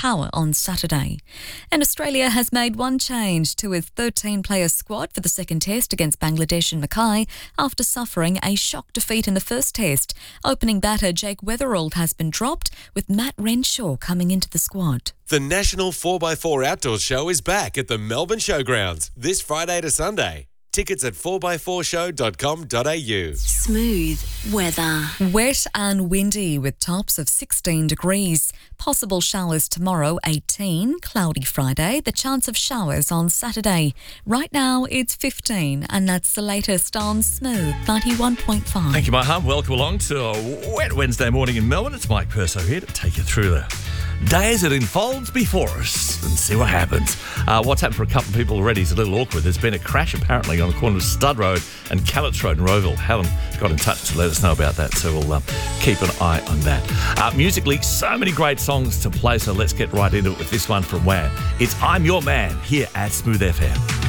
power on Saturday. And Australia has made one change to its 13-player squad for the second test against Bangladesh in Mackay after suffering a shock defeat in the first test. Opening batter Jake Weatherald has been dropped, with Matt Renshaw coming into the squad. The National 4x4 Outdoor Show is back at the Melbourne Showgrounds this Friday to Sunday. Tickets at 4x4show.com.au. Smooth weather. Wet and windy with tops of 16 degrees. Possible showers tomorrow, 18. Cloudy Friday. The chance of showers on Saturday. Right now it's 15, and that's the latest on Smooth 91.5. Thank you, my hum. Welcome along to a wet Wednesday morning in Melbourne. It's Mike Purso here to take you through the day as it unfolds before us and see what happens. What's happened for a couple of people already is a little awkward. There's been a crash apparently on the corner of Stud Road and Callets Road in Rowville. Helen got in touch to let us know about that, so we'll keep an eye on that. Musically, so many great songs to play, so let's get right into it with this one from Wham. It's I'm Your Man here at Smooth FM.